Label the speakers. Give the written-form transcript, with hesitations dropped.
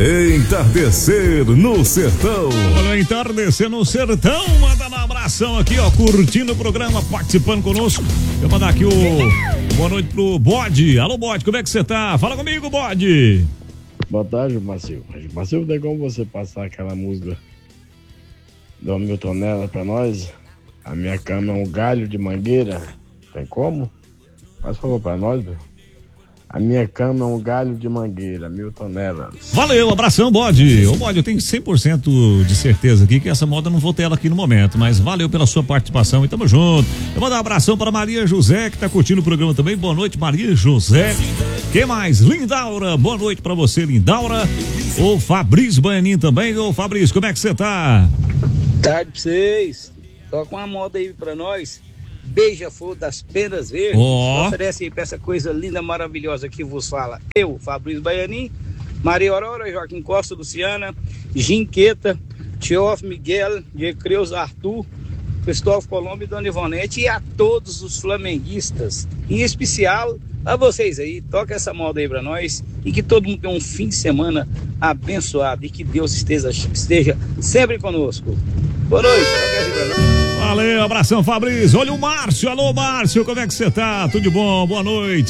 Speaker 1: Entardecer no Sertão.
Speaker 2: Olha, Entardecer no Sertão, mandando um abração aqui, ó, curtindo o programa, participando conosco. Eu vou mandar aqui o boa noite pro Bode. Alô, Bode, como é que você tá? Fala comigo, Bode.
Speaker 3: Boa tarde, Marcelo. Marcelo, tem como você passar aquela música do Milton Nella pra nós? A minha cama é um galho de mangueira. Tem como? Faz favor pra nós, velho. A minha cama é um galho de mangueira, Milton Nella.
Speaker 2: Valeu, abração, Bode. Ô, Bode, eu tenho 100% de certeza aqui que essa moda não vou ter ela aqui no momento, mas valeu pela sua participação e tamo junto. Eu vou dar um abração para Maria José, que tá curtindo o programa também. Boa noite, Maria José. Quem mais? Lindaura, boa noite pra você, Lindaura. O Fabrício Baianinho também. Ô, Fabrício, como é que você tá?
Speaker 4: Tarde pra vocês. Toca uma moda aí pra nós. Beija-flor das Penas Verdes. Oferece aí pra essa coisa linda, maravilhosa que vos fala. Eu, Fabrício Baianinho, Maria Aurora, Joaquim Costa, Luciana, Ginqueta, Tiof Miguel, de Creus Arthur, Cristóvão Colombo e Dona Ivonete, e a todos os flamenguistas, em especial a vocês aí. Toca essa moda aí pra nós e que todo mundo tenha um fim de semana abençoado e que Deus esteja sempre conosco. Boa noite, toca essa pra nós.
Speaker 2: Valeu, abração, Fabrício. Olha o Márcio, alô, Márcio, como é que você tá? Tudo bom? Boa noite.